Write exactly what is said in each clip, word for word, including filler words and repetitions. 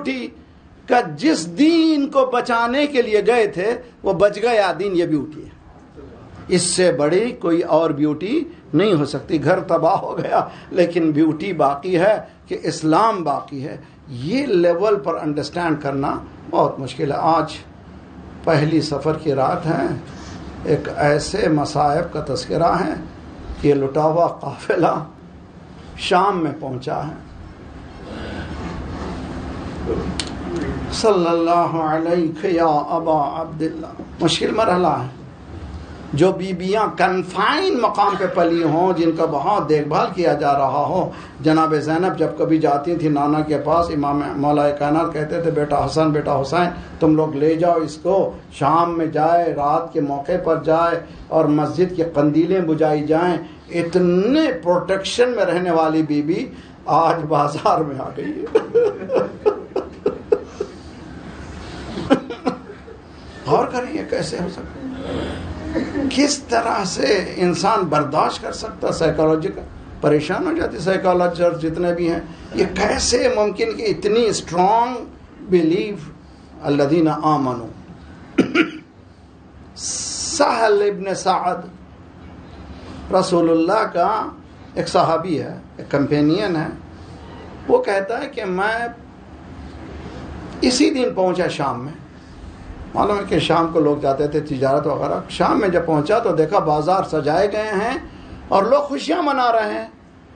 Beauty کا جس دین کو بچانے کے لیے گئے تھے وہ بچ گیا دین، یہ بیوٹی ہے. اس سے بڑی کوئی اور بیوٹی نہیں ہو سکتی. گھر تباہ ہو گیا لیکن بیوٹی باقی ہے کہ اسلام باقی ہے. یہ لیول پر انڈرسٹینڈ کرنا بہت مشکل ہے. آج پہلی سفر کی رات ہے، ایک ایسے مصائب کا تذکرہ ہے کہ یہ لٹا ہوا قافلہ شام میں پہنچا ہے. صلی اللہ علیہ یا ابا عبداللہ. مشکل مرحلہ ہے. جو بیبیاں کنفائن مقام پہ پلی ہوں، جن کا بہت دیکھ بھال کیا جا رہا ہو. جناب زینب جب کبھی جاتی تھی نانا کے پاس، امام مولا کائنات کہتے تھے بیٹا حسن بیٹا حسین تم لوگ لے جاؤ اس کو، شام میں جائے، رات کے موقع پر جائے اور مسجد کی قندیلیں بجھائی جائیں. اتنے پروٹیکشن میں رہنے والی بی بی آج بازار میں آ گئی ہے. غور کریں یہ کیسے ہو سکتا ہے؟ کس طرح سے انسان برداشت کر سکتا؟ سائیکالوجیکل پریشان ہو جاتی سائیکالوجسٹ جتنے بھی ہیں. یہ کیسے ممکن کہ اتنی اسٹرانگ بلیف. الذین آمنوا. سہل ابن سعد رسول اللہ کا ایک صحابی ہے، ایک کمپینین ہے. وہ کہتا ہے کہ میں اسی دن پہنچا شام میں. معلوم ہے کہ شام کو لوگ جاتے تھے تجارت وغیرہ. شام میں جب پہنچا تو دیکھا بازار سجائے گئے ہیں اور لوگ خوشیاں منا رہے ہیں.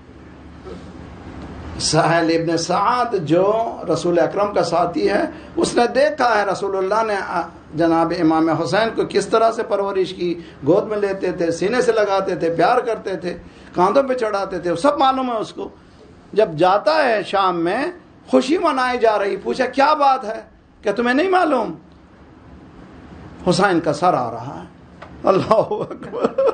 سہل ابن سعد جو رسول اکرم کا ساتھی ہے، اس نے دیکھا ہے رسول اللہ نے جناب امام حسین کو کس طرح سے پرورش کی. گود میں لیتے تھے، سینے سے لگاتے تھے، پیار کرتے تھے، کاندھوں پہ چڑھاتے تھے. سب معلوم ہے اس کو. جب جاتا ہے شام میں خوشی منائی جا رہی. پوچھا کیا بات ہے؟ کہ تمہیں نہیں معلوم حسین کا سر آ رہا ہے. اللہ اکبر.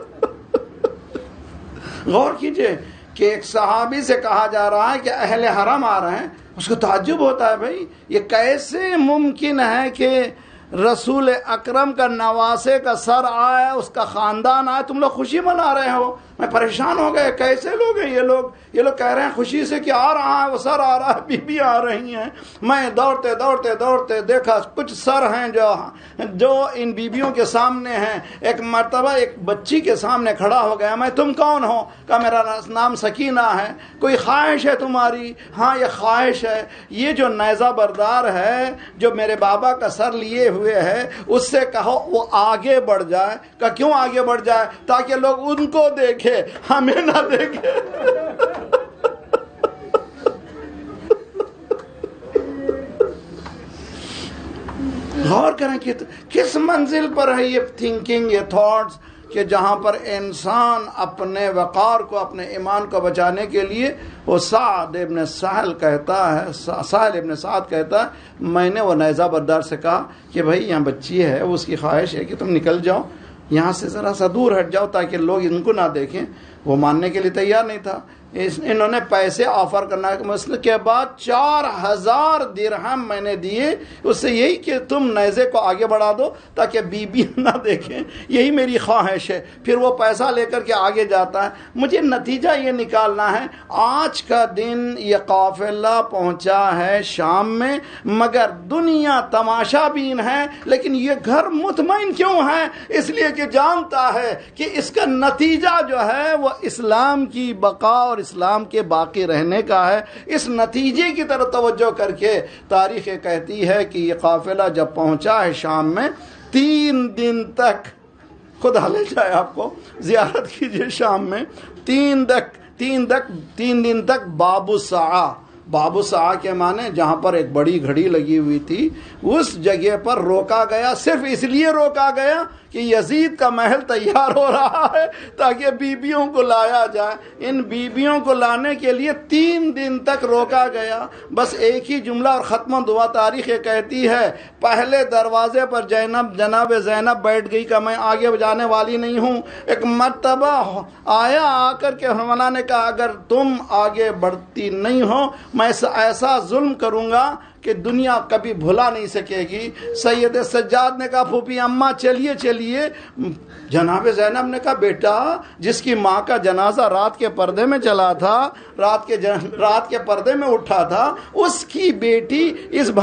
غور کیجئے کہ ایک صحابی سے کہا جا رہا ہے کہ اہل حرم آ رہے ہیں. اس کو تعجب ہوتا ہے بھائی یہ کیسے ممکن ہے کہ رسول اکرم کا نواسے کا سر آئے، اس کا خاندان آئے، تم لوگ خوشی منا رہے ہو. میں پریشان ہو گئے کیسے لوگ ہیں یہ لوگ. یہ لوگ کہہ رہے ہیں خوشی سے کہ آ رہا ہے وہ سر آ رہا ہے، بی بی آ رہی ہیں. میں دوڑتے دوڑتے دوڑتے دیکھا کچھ سر ہیں جو جو ان بیبیوں کے سامنے ہیں. ایک مرتبہ ایک بچی کے سامنے کھڑا ہو گیا. میں تم کون ہو؟ کہا میرا نام سکینہ ہے. کوئی خواہش ہے تمہاری؟ ہاں یہ خواہش ہے. یہ جو نیزہ بردار ہے جو میرے بابا کا سر لیے ہوئے ہے اس سے کہو وہ آگے بڑھ جائے. کہ کیوں آگے بڑھ جائے؟ تاکہ لوگ ان کو دیکھے ہمیں نہ دیکھے. غور کریں کہ کس منزل پر ہے یہ تھنکنگ، یہ تھاٹس، کہ جہاں پر انسان اپنے وقار کو، اپنے ایمان کو بچانے کے لیے وہ سعد ابن سہل کہتا ہے سہل ابن سعد کہتا ہے میں نے وہ نیزہ بردار سے کہا کہ بھائی یہاں بچی ہے، اس کی خواہش ہے کہ تم نکل جاؤ یہاں سے، ذرا سا دور ہٹ جاؤ تاکہ لوگ ان کو نہ دیکھیں. وہ ماننے کے لیے تیار نہیں تھا. انہوں نے پیسے آفر کرنا ہے. مسئلے کے بعد چار ہزار درہم میں نے دیے اس سے، یہی کہ تم نیزے کو آگے بڑھا دو تاکہ بی بی نہ دیکھیں، یہی میری خواہش ہے. پھر وہ پیسہ لے کر کے آگے جاتا ہے. مجھے نتیجہ یہ نکالنا ہے آج کا دن یہ قافلہ پہنچا ہے شام میں، مگر دنیا تماشا بین ہے، لیکن یہ گھر مطمئن کیوں ہے؟ اس لیے کہ جانتا ہے کہ اس کا نتیجہ جو ہے وہ اسلام کی بقا اور اسلام کے باقی رہنے کا ہے. اس نتیجے کی طرف توجہ کر کے تاریخ کہتی ہے کہ یہ قافلہ جب پہنچا ہے شام میں، تین دن تک، خدا لے جائے آپ کو، زیارت کیجئے شام میں، تین تک تین تک تین دن تک باب الساعہ، باب الساعہ کے معنی جہاں پر ایک بڑی گھڑی لگی ہوئی تھی اس جگہ پر روکا گیا. صرف اس لیے روکا گیا کہ یزید کا محل تیار ہو رہا ہے تاکہ بیبیوں کو لایا جائے. ان بیبیوں کو لانے کے لیے تین دن تک روکا گیا. بس ایک ہی جملہ اور ختم دعا تاریخ یہ کہتی ہے پہلے دروازے پر زینب جناب زینب بیٹھ گئی کہ میں آگے جانے والی نہیں ہوں. ایک مرتبہ آیا، آ کر کے حرمانہ نے کہا اگر تم آگے بڑھتی نہیں ہو میں ایسا ظلم کروں گا کہ دنیا کبھی بھلا نہیں سکے گی. سید سجاد نے کہا پھوپھی اماں چلیے چلیے. جناب زینب نے کہا بیٹا جس کی ماں کا جنازہ رات کے پردے میں چلا تھا، رات کے جن... رات کے پردے میں اٹھا تھا، اس کی بیٹی اس